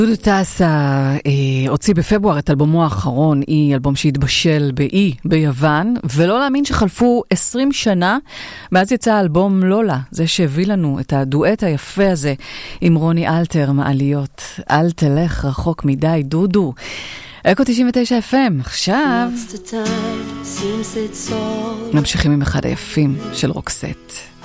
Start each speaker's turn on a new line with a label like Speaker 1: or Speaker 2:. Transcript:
Speaker 1: דודו טסה הוציא בפברואר את אלבומו האחרון, אלבום שהתבשל ביוון, ולא להאמין שחלפו 20 שנה, מאז יצא אלבום לולה, זה שהביא לנו את הדואט היפה הזה עם רוני אלתר מעליות. אל תלך רחוק מדי דודו. אקו 99 FM, עכשיו ממשיכים עם אחד היפים של רוקסט.